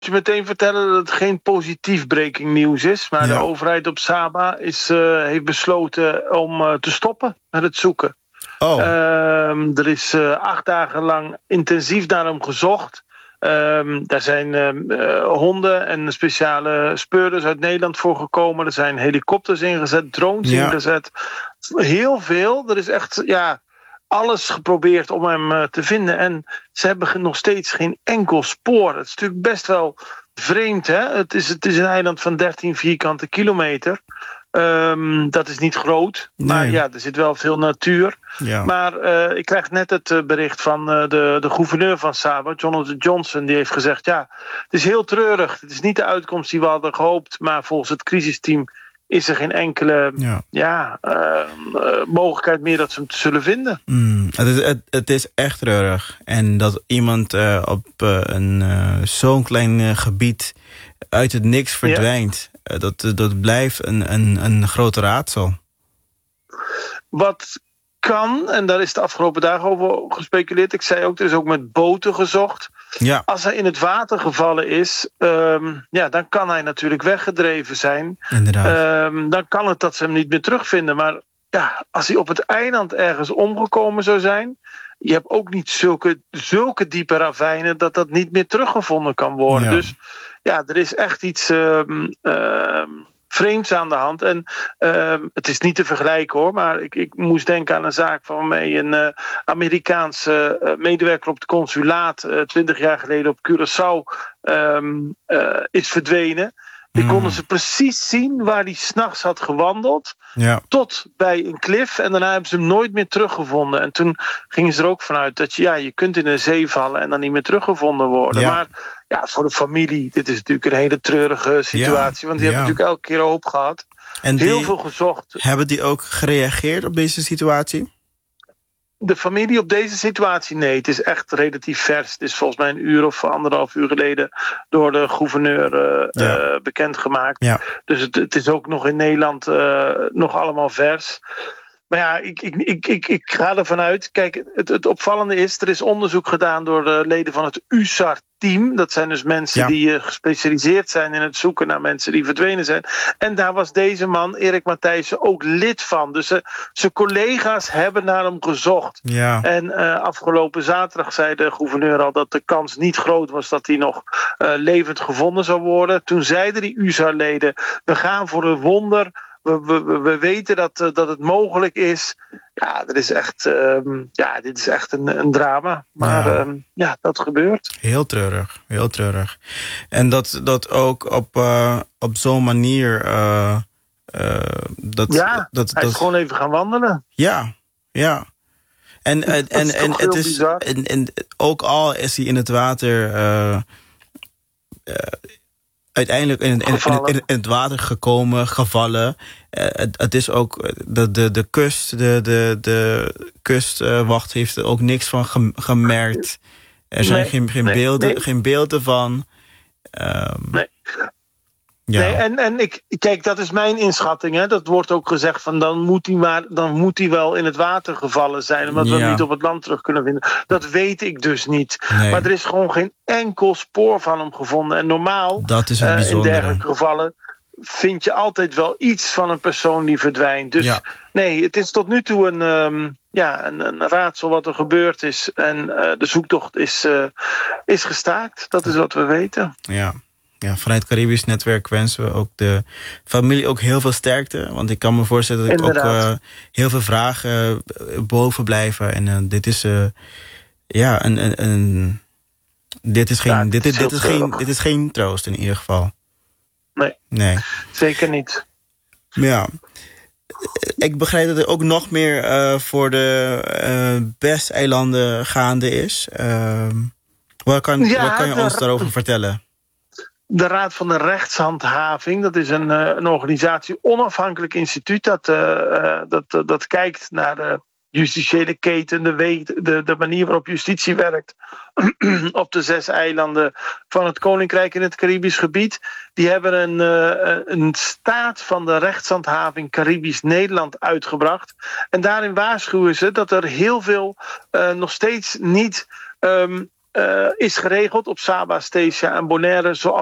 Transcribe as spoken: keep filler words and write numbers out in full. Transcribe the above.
je meteen vertellen dat het geen positief breaking nieuws is. Maar ja. de overheid op Saba is, uh, heeft besloten om uh, te stoppen met het zoeken. Oh. Uh, er is uh, acht dagen lang intensief naar hem gezocht. Um, daar zijn uh, uh, honden en speciale speurders uit Nederland voor gekomen. Er zijn helikopters ingezet, drones ja. ingezet. Heel veel. Er is echt ja, alles geprobeerd om hem uh, te vinden. En ze hebben nog steeds geen enkel spoor. Het is natuurlijk best wel vreemd. Hè? Het is, het is een eiland van dertien vierkante kilometer. Um, dat is niet groot, nee. maar ja, er zit wel veel natuur. Ja. Maar uh, ik krijg net het uh, bericht van uh, de, de gouverneur van Saba, Jonathan Johnson, die heeft gezegd, ja, het is heel treurig. Het is niet de uitkomst die we hadden gehoopt, maar volgens het crisisteam is er geen enkele ja. Ja, uh, uh, mogelijkheid meer dat ze hem zullen vinden. Mm, het, is, het, het is echt treurig. En dat iemand uh, op uh, een uh, zo'n klein uh, gebied uit het niks verdwijnt. Ja. Dat, dat blijft een, een, een groot raadsel. Wat kan, en daar is de afgelopen dagen over gespeculeerd. Ik zei ook, er is ook met boten gezocht. Ja. Als hij in het water gevallen is, um, ja, dan kan hij natuurlijk weggedreven zijn. Inderdaad. Um, dan kan het dat ze hem niet meer terugvinden. Maar ja, als hij op het eiland ergens omgekomen zou zijn, je hebt ook niet zulke, zulke diepe ravijnen dat dat niet meer teruggevonden kan worden. Ja. Dus ja, er is echt iets um, um, vreemds aan de hand. En um, het is niet te vergelijken hoor, maar ik, ik moest denken aan een zaak van mij. Een uh, Amerikaanse uh, medewerker op het consulaat twintig uh, jaar geleden op Curaçao um, uh, is verdwenen. Die Hmm. konden ze precies zien waar hij 's nachts had gewandeld. Ja. Tot bij een klif. En daarna hebben ze hem nooit meer teruggevonden. En toen gingen ze er ook vanuit dat je, ja, je kunt in een zee vallen en dan niet meer teruggevonden worden. Ja. Maar ja, voor de familie, dit is natuurlijk een hele treurige situatie. Ja. Want die Ja. hebben natuurlijk elke keer hoop gehad. En Heel die, veel gezocht. hebben die ook gereageerd op deze situatie? De familie op deze situatie, nee. Het is echt relatief vers. Het is volgens mij een uur of anderhalf uur geleden door de gouverneur uh, ja. uh, bekendgemaakt. Ja. Dus het, het is ook nog in Nederland uh, nog allemaal vers. Maar ja, ik, ik, ik, ik, ik ga ervan uit. Kijk, het, het opvallende is, er is onderzoek gedaan door de leden van het U S A R-team. Dat zijn dus mensen ja. die uh, gespecialiseerd zijn in het zoeken naar mensen die verdwenen zijn. En daar was deze man, Erik Matthijssen, ook lid van. Dus uh, zijn collega's hebben naar hem gezocht. Ja. En uh, afgelopen zaterdag zei de gouverneur al dat de kans niet groot was dat hij nog uh, levend gevonden zou worden. Toen zeiden die U S A R-leden, we gaan voor een wonder. We, we, we weten dat, uh, dat het mogelijk is. Ja, dat is echt, um, ja, dit is echt een, een drama. Maar ja. Um, ja, dat gebeurt. Heel treurig, heel treurig. En dat, dat ook op, uh, op zo'n manier... Uh, uh, dat, ja, dat, hij dat, is gewoon even gaan wandelen. Ja, ja. En, en, en, en, het is, en, en ook al is hij in het water... Uh, uh, uiteindelijk in, in, in, in, in het water gekomen, gevallen. Uh, het, het is ook de, de, de kust, de, de, de kustwacht heeft er ook niks van gem, gemerkt. Er zijn nee, geen, geen, nee, beelden, nee. geen beelden van. Um, nee. Ja. Nee, en, en ik, kijk, dat is mijn inschatting. Hè. Dat wordt ook gezegd van dan moet hij maar, dan moet hij wel in het water gevallen zijn, omdat ja. we hem niet op het land terug kunnen vinden. Dat weet ik dus niet. Nee. Maar er is gewoon geen enkel spoor van hem gevonden. En normaal, dat is uh, in dergelijke gevallen, vind je altijd wel iets van een persoon die verdwijnt. Dus ja. nee, het is tot nu toe een, um, ja, een, een raadsel wat er gebeurd is. En uh, de zoektocht is, uh, is gestaakt. Dat is wat we weten. Ja. Ja, vanuit het Caribisch Netwerk wensen we ook de familie ook heel veel sterkte. Want ik kan me voorstellen dat ik ook uh, heel veel vragen uh, boven blijven. En uh, dit is uh, ja een, een, een dit is geen ja, dit, dit, dit is geen dit is geen troost in ieder geval. Nee, nee. Zeker niet. Ja. Ik begrijp dat er ook nog meer uh, voor de uh, Best-eilanden gaande is. Uh, wat kan, ja, wat kan je ons daarover vertellen? De Raad van de Rechtshandhaving, dat is een, uh, een organisatie, onafhankelijk instituut dat, uh, uh, dat, uh, dat kijkt naar de justitiële keten, de, we- de, de manier waarop justitie werkt op de zes eilanden van het Koninkrijk in het Caribisch gebied. Die hebben een, uh, een staat van de rechtshandhaving Caribisch Nederland uitgebracht. En daarin waarschuwen ze dat er heel veel uh, nog steeds niet... Um, uh, is geregeld op Saba, Stesia en Bonaire zoals